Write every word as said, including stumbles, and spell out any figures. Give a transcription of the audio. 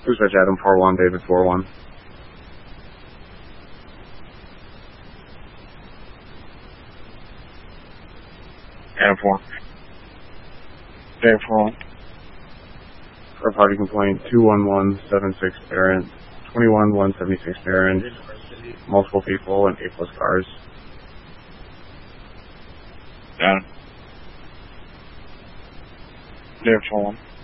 Dispatch Adam four one, David four one. Adam four. David four one. For a party complaint, two one one seven six Barron, twenty-one one seventy-six Barron, multiple people and eight plus cars. Got it. David four one.